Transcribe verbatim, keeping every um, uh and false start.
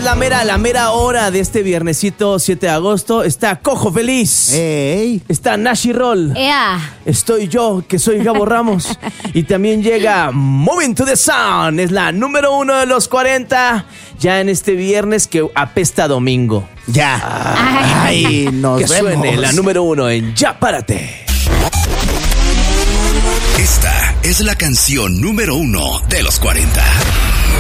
la mera, la mera hora de este viernesito siete de agosto. Está Cojo Feliz. Ey. Está Nashi Roll. Ea. Estoy yo, que soy Gabo Ramos. Y también llega Moving to the Sun. Es la número uno de los cuarenta. Ya en este viernes que apesta a domingo. Ya. Ay, nos que vemos. suene la número uno en Ya Párate. Esta es la canción número uno de los cuarenta.